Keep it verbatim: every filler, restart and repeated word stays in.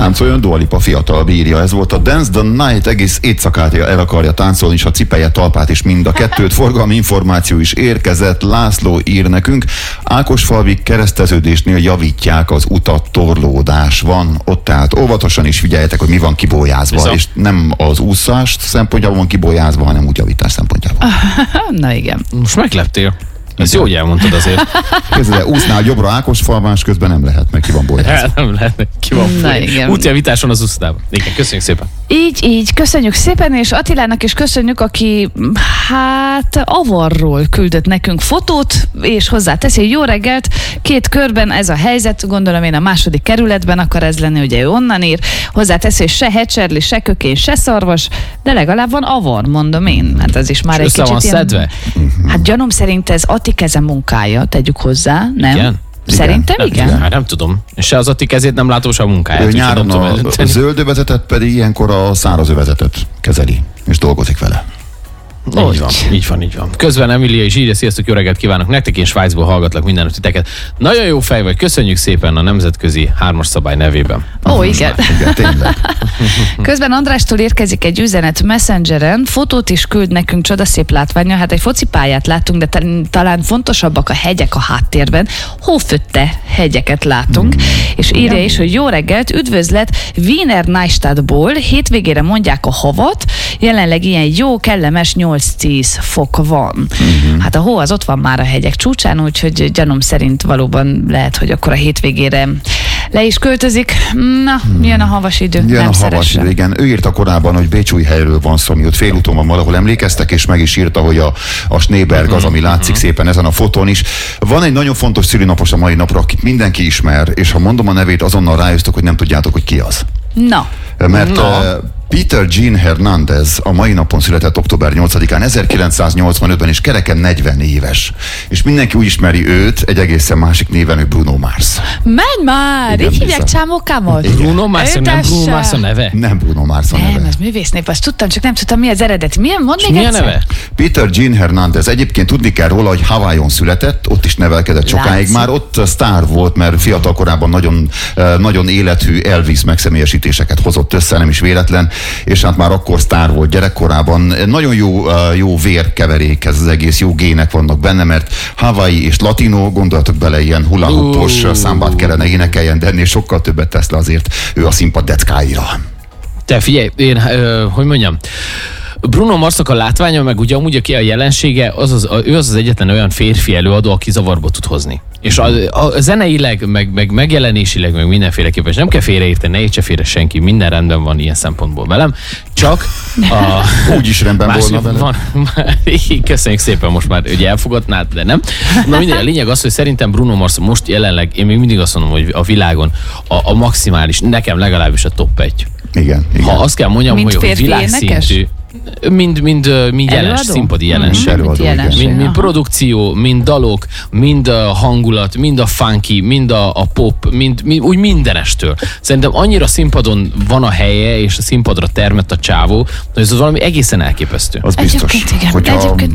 Táncoljon, Dua Lipa fiatal bírja. Ez volt a Dance the Night, egész éjszakát el akarja táncolni, és a cipeje, talpát is mind a kettőt. Forgalmi információ is érkezett. László ír nekünk. Ákosfalvi kereszteződésnél javítják az utat, torlódás van ott, tehát óvatosan is figyeljetek, hogy mi van kibólyázva, Bizony. és nem az úszás szempontjából van kibólyázva, hanem útjavítás szempontjából. Na igen. Most megleptél. Ezt jó, hogy elmondtad azért. Kézzel, úsznál jobbra Ákosfalván, és közben nem lehet, meg ki van bolyázva. Nem lehet, ki van Na fúj. igen. Útjavításon az úsztában. Igen, köszönjük szépen. Így, így, köszönjük szépen, és Attilának is köszönjük, aki hát avarról küldött nekünk fotót, és hozzáteszi, hogy jó reggelt, két körben ez a helyzet, gondolom én a második kerületben akar ez lenni, ugye ő onnan ír, hozzáteszi, hogy se hecserli, se kökény, se szarvas, de legalább van avar, mondom én. Hát ez is már És egy össze kicsit van szedve? Hát gyanom szerint ez Atti keze munkája, tegyük hozzá, nem? Igen? Szerintem Nem, igen. Hát nem tudom. És se az Atti kezét nem látom, se a munkáját. Ő úgyhogy nyáron nem tudom a, a eldönteni. zöld övezetet, pedig ilyenkor a száraz övezetet kezeli, és dolgozik vele. Így van, így van, így van. Közben Emilia is írja, sziasztok, jó reggelt kívánok nektek, én Svájcból hallgatlak mindenütt titeket. Nagyon jó fej vagy, köszönjük szépen a nemzetközi hármas szabály nevében. Ó, igen. Igen, tényleg. Közben Andrástól érkezik egy üzenet Messengeren, fotót is küld nekünk, csodaszép látványa, hát egy focipályát láttunk, de ta- talán fontosabbak a hegyek a háttérben, hófötte hegyeket látunk, mm. és írja is, hogy jó reggelt, üdvözlet Wiener Neustadtból, hétvégére mondják a havat, jelenleg ilyen jó, kellemes nyolc-tíz fok van. Mm-hmm. Hát a hó az ott van már a hegyek csúcsán, úgyhogy gyanom szerint valóban lehet, hogy akkor a hétvégére le is költözik. Na, jön a havas idő, Jön nem a havas szeressem. idő, igen. Ő írta korábban, hogy Bécsújhelyről van szó, mi ott félúton van valahol, emlékeztek, és meg is írta, hogy a, a Schneeberg az, ami látszik szépen ezen a fotón is. Van egy nagyon fontos szülinapos a mai napra, akit mindenki ismer, és ha mondom a nevét, azonnal rájöztök, hogy nem tudjátok, hogy ki az. Na, Mert Na. uh, Peter Jean Hernández a mai napon született október nyolcadikán ezerkilencszáznyolcvanötben, és kereken negyven éves. És mindenki úgy ismeri őt, egy egészen másik néven, ő Bruno Mars. menj már! Igen, így hívják bizony. csámókámot? Bruno Mars, nem Ötesse. Bruno Mars a neve? Nem Bruno Mars a Nem, neve. ez művésznép, azt tudtam, csak nem tudtam, mi az eredeti. Milyen, mondd És még mi a egyszer? neve? Peter Jean Hernández. Egyébként tudni kell róla, hogy Hawaiion született, ott is nevelkedett sokáig. Látszik. Már ott sztár volt, mert fiatal korában nagyon, eh, nagyon élethű Elvis megszemélyesítéseket hozott össze, nem is véletlen, és hát már akkor sztár volt gyerekkorában. Nagyon jó, eh, jó vérkeverék ez az egész, jó gének vannak benne, mert Hawaii és latino, gondoljatok bele, ilyen hula-hoopos Uh. számbát kellene énekeljen, de ennél sokkal többet tesz le azért ő a színpad deckáira. Te figyelj, én, ö, hogy mondjam, Bruno Marsnak a látványa, meg ugye amúgy aki a jelensége, az az, ő az az egyetlen olyan férfi előadó, aki zavarba tud hozni. És a, a zeneileg, meg, meg megjelenésileg, meg mindenféleképpen, és nem kell félreérteni, ne értse félre senki, minden rendben van ilyen szempontból velem, csak a... Úgy is rendben Más, volna vele. van, köszönjük szépen, most már ugye elfogadnád, de nem. Na mindegy, a lényeg az, hogy szerintem Bruno Mars most jelenleg, én még mindig azt mondom, hogy a világon a, a maximális, nekem legalábbis a top egy. Igen, igen. Ha azt kell mondjam, Mint hogy, hogy férfi világszintű, énekes? mind, mind, mind jelens, Előadó? színpadi jelenség. Mm, előadó, Mint jelenség. igen. Mind, mind Aha. produkció, mind dalok, mind a hangulat, mind a funky, mind a, a pop, mind, mind, úgy mindenestől. Szerintem annyira színpadon van a helye, és a színpadra termett a csávó, hogy ez az valami egészen elképesztő. Az biztos. Egyébként igen. Hogyha Egyébként